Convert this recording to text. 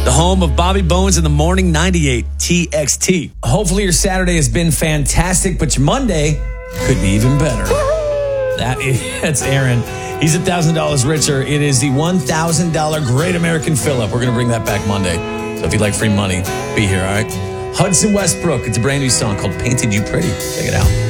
the home of Bobby Bones in the Morning 98 TXT. Hopefully your Saturday has been fantastic, but your Monday could be even better. That's Aaron. He's $1,000 richer. It is the $1,000 Great American Fill-Up. We're going to bring that back Monday. So if you'd like free money, be here, all right? Hudson Westbrook. It's a brand new song called Painted You Pretty. Check it out.